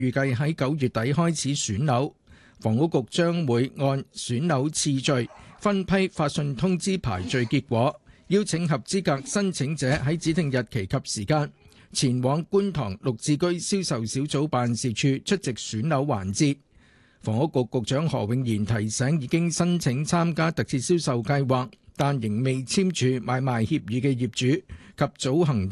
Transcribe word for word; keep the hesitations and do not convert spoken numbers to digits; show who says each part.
Speaker 1: 預計喺九月底開始選樓。房屋局將會按選樓次序分批發信通知排序結果，邀請合資格申請者喺指定日期及時間前往觀塘綠置居銷售小組辦事處出席選樓環節。房屋局局長何永賢提醒已經申請參加特設銷售計劃但仍未簽署買賣協議嘅業主及早行